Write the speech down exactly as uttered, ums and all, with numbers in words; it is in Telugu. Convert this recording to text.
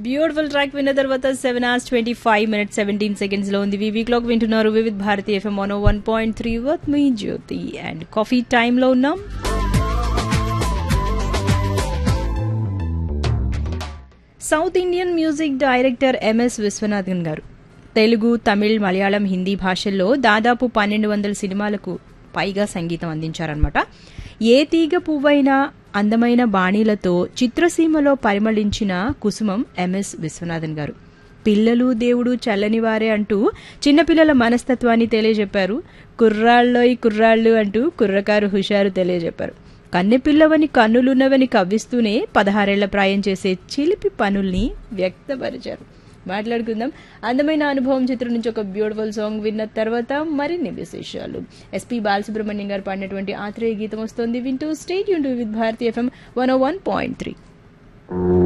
బ్యూటిఫుల్ ట్రాక్ విన్న తర్వాత seven hours twenty five minutes seventeen seconds లో ఉంది వివి క్లాక్ వింటున్నారు Vividh Bharati FM one one point three with me Jyothi and coffee time లో ఉన్నాం. South Indian music director MS Viswanathan గారు తెలుగు, తమిళ్, మలయాళం, హిందీ భాషల్లో దాదాపు పన్నెండు వందల సినిమాలకు పైగా సంగీతం అందించారనమాట. ఏ తీగ పువ్వైనా అందమైన బాణీలతో చిత్రసీమలో పరిమళించిన కుసుమం ఎంఎస్ విశ్వనాథన్ గారు. పిల్లలు దేవుడు చల్లనివారే అంటూ చిన్నపిల్లల మనస్తత్వాన్ని తెలియజెప్పారు. కుర్రాళ్ళోయ్ కుర్రాళ్ళు అంటూ కుర్రకారు హుషారు తెలియజెప్పారు. కన్నెపిల్లవని కన్నులున్నవని కవ్విస్తూనే పదహారేళ్ల ప్రాయం చేసే చిలిపి పనుల్ని వ్యక్తపరిచారు. మాట్లాడుకుందాం. అందమైన అనుభవం చిత్రం నుంచి ఒక బ్యూటిఫుల్ సాంగ్ విన్న తర్వాత మరిన్ని విశేషాలు. ఎస్పీ బాలసుబ్రహ్మణ్యం గారు పాడినటువంటి ఆత్రేయ గీతం వస్తోంది. వింటూ state Yoon to with Bharati FM one oh one point three.